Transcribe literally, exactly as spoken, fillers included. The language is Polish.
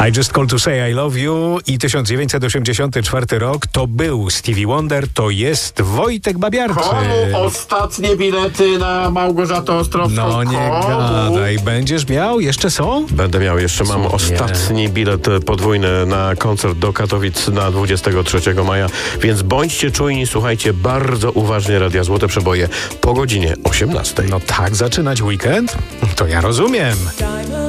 I Just Call to Say I Love You i tysiąc dziewięćset osiemdziesiąty czwarty rok to był Stevie Wonder, to jest Wojtek Babiarczy. Komu ostatnie bilety na Małgorzatę Ostrowską? No nie Komu? gadaj, będziesz miał? Jeszcze są? Będę miał, jeszcze mam Nie. ostatni bilet podwójny na koncert do Katowic na dwudziestego trzeciego maja, więc bądźcie czujni, słuchajcie bardzo uważnie Radia Złote Przeboje po godzinie osiemnastej. No tak zaczynać weekend? To ja rozumiem.